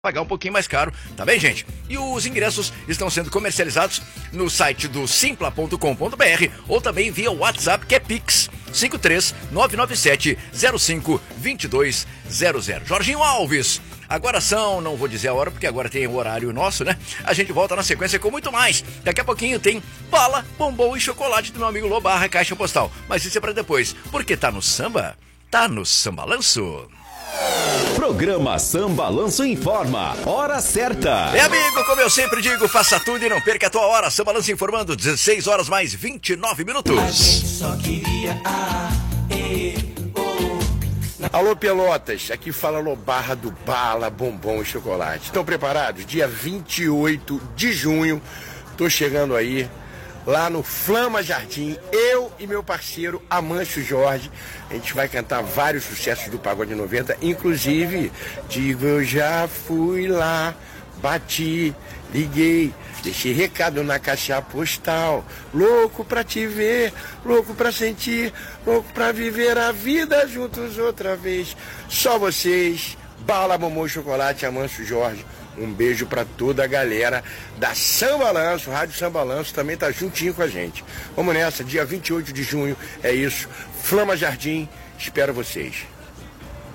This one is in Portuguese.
pagar um pouquinho mais caro, tá bem, gente? E os ingressos estão sendo comercializados no site do simpla.com.br ou também via WhatsApp, que é Pix 53997052200. Jorginho Alves, agora são, não vou dizer a hora porque agora tem o horário nosso, né? A gente volta na sequência com muito mais. Daqui a pouquinho tem bala, bombom e chocolate do meu amigo Lobarra, caixa postal. Mas isso é pra depois, porque tá no samba, tá no Sambalanço. Programa Sambalanço informa, hora certa. Meu amigo, como eu sempre digo, faça tudo e não perca a tua hora. Sambalanço informando, 16 horas mais 29 minutos. A gente só queria Alô Pelotas, aqui fala Lobarra do Bala, Bombom e Chocolate. Estão preparados? Dia 28 de junho, tô chegando aí, lá no Flama Jardim, eu e meu parceiro Amancio Jorge. A gente vai cantar vários sucessos do Pagode 90, inclusive, digo eu já fui lá, bati, liguei, deixei recado na caixa postal, louco pra te ver, louco pra sentir, louco pra viver a vida juntos outra vez. Só vocês, Bala, Bombom e Chocolate, Amancio Jorge. Um beijo pra toda a galera da Sambalanço, Rádio Sambalanço também tá juntinho com a gente. Vamos nessa, dia 28 de junho, é isso, Flama Jardim, espero vocês.